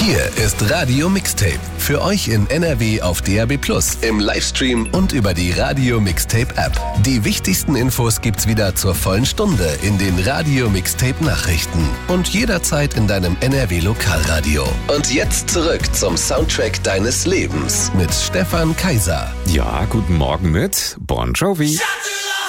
Hier ist Radio Mixtape. Für euch in NRW auf DAB+, im Livestream und über die Radio Mixtape App. Die wichtigsten Infos gibt's wieder zur vollen Stunde in den Radio Mixtape Nachrichten und jederzeit in deinem NRW Lokalradio. Und jetzt zurück zum Soundtrack deines Lebens mit Stefan Kaiser. Ja, guten Morgen mit Bon Jovi.